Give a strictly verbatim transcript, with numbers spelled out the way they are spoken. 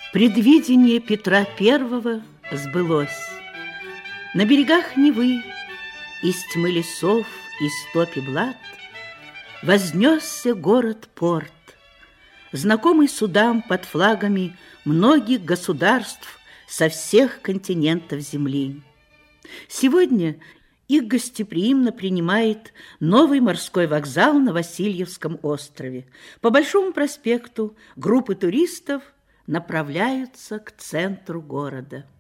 Предвидение Петра Первого сбылось. На берегах Невы, из тьмы лесов и стопи блат, вознесся город-порт, знакомый судам под флагами многих государств со всех континентов земли. Сегодня их гостеприимно принимает новый морской вокзал на Васильевском острове. По Большому проспекту группы туристов направляются к центру города.